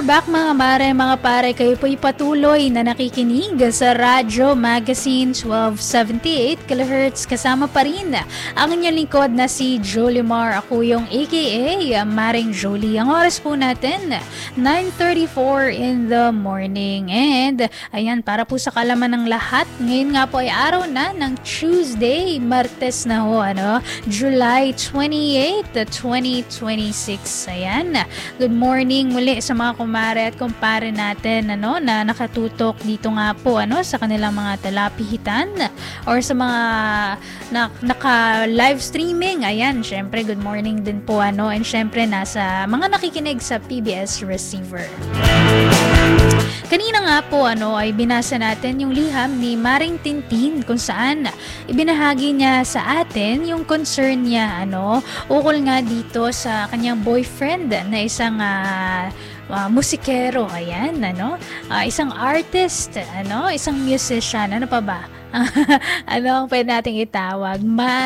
back mga mare, mga pare. Kayo po'y patuloy na nakikinig sa Radyo Magazine 1278 kHz. Kasama pa rin ang inyong lingkod na si Jolie Mar. Ako yung aka Maring Jolie. Ang oras po natin 9:34 in the morning. And ayan, para po sa kalaman ng lahat, ngayon nga po ay araw na ng Tuesday, Martes na ho, July 28, 2026. Ayan, good morning muli sa mga kumare at kumpare natin na nakatutok dito nga po sa kanilang mga talapihitan or sa mga naka-live streaming. Ayan, syempre good morning din po and syempre nasa mga nakikinig sa PBS receiver. Kanina nga po ay binasa natin yung liham ni Maring Tintin kung saan ibinahagi niya sa atin yung concern niya ukol nga dito sa kanyang boyfriend na isang musikero, ayan, isang artist, isang musician, ano pa ba? Ano ang pwede nating itawag?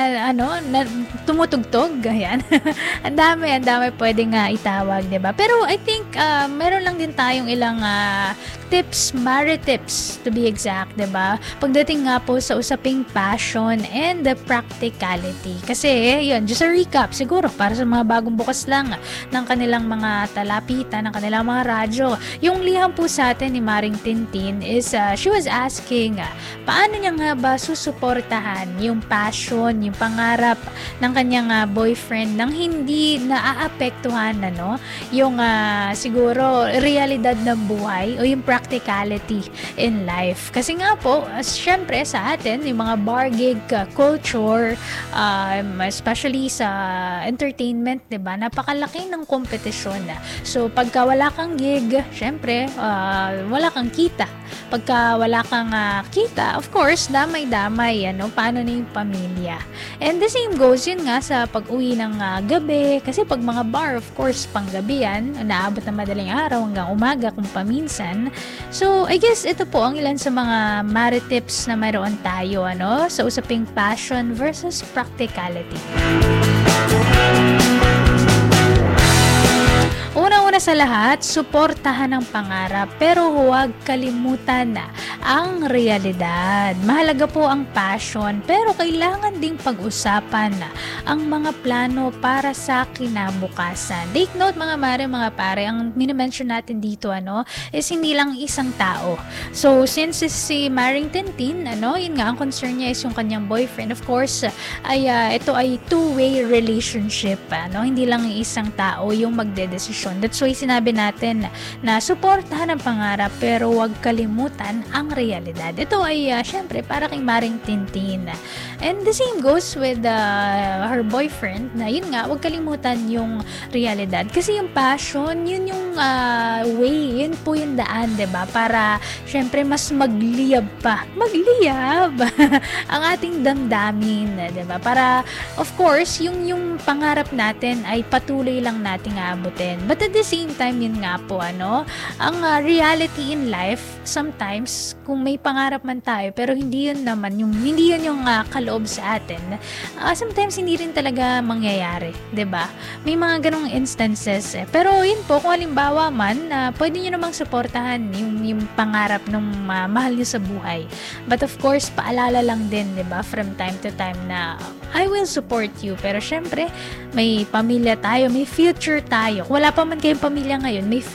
Tumutugtog, ayan. ang dami pwedeng itawag, diba? Pero I think meron lang din tayong ilang tips, tips to be exact, diba? Pagdating nga po sa usaping passion and the practicality. Kasi yun, just a recap siguro para sa mga bagong bukas lang ng kanilang mga talapitan, ng kanilang mga radyo. Yung liham po sa atin ni Maring Tintin is she was asking paano niya nga ba susuportahan yung passion, yung pangarap ng kanyang boyfriend nang hindi naaapektuhan yung siguro realidad ng buhay o yung practicality in life. Kasi nga po, syempre sa atin, yung mga bar gig culture, especially sa entertainment, diba? Napakalaki ng kompetisyon. So, pagka wala kang gig, syempre, wala kang kita. Pagka wala kang kita, of course, damay-damay, paano na yung pamilya. And the same goes yun nga sa pag-uwi ng gabi, kasi pag mga bar, of course, panggabi yan, naabot na madaling araw hanggang umaga kung paminsan. So, I guess ito po ang ilan sa mga tips na mayroon tayo, sa usaping passion versus practicality. Una sa lahat, suportahan ang pangarap pero huwag kalimutan ang realidad. Mahalaga po ang passion pero kailangan ding pag-usapan ang mga plano para sa kinabukasan. Take note mga mare, mga pare, ang minimension natin dito is hindi lang isang tao. So since si Maring Tintin, yun nga ang concern niya is yung kanyang boyfriend. Of course, ito ay two-way relationship. Hindi lang isang tao yung magdedesisyon. That's why sinabi natin na suportahan ang pangarap pero huwag kalimutan ang realidad. Ito ay syempre para kay Maring Tintin. And the same goes with her boyfriend na yun nga, huwag kalimutan yung realidad. Kasi yung passion, yun yung way, yun po yung daan, diba? Para syempre mas magliyab pa. Magliyab ang ating damdamin, diba? Para of course, yung pangarap natin ay patuloy lang nating aabutin. But at the same time, yun nga po, ang reality in life, sometimes, kung may pangarap man tayo, pero hindi yun yung kaloob sa atin, sometimes hindi rin talaga mangyayari, 'di ba? May mga ganong instances pero yun po, kung halimbawa man, pwede nyo namang suportahan yung pangarap ng mahal nyo sa buhay. But of course, paalala lang din, 'di ba, from time to time na I will support you, pero syempre, may pamilya tayo, may future tayo. Kung wala pa man kayong pamilya ngayon, may